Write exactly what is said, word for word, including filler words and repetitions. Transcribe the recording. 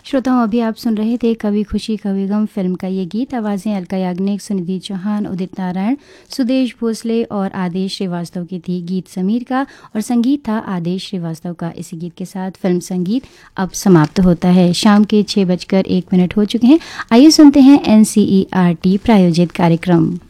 श्रोताओं, अभी आप सुन रहे थे कभी खुशी कभी गम फिल्म का ये गीत। आवाज़ें अलका याग्निक, सुनिधि चौहान, उदित नारायण, सुदेश भोसले और आदेश श्रीवास्तव की थी। गीत समीर का और संगीत था आदेश श्रीवास्तव का। इसी गीत के साथ फिल्म संगीत अब समाप्त होता है। शाम के छः बजकर एक मिनट हो चुके हैं। आइए सुनते हैं N C E R T प्रायोजित कार्यक्रम।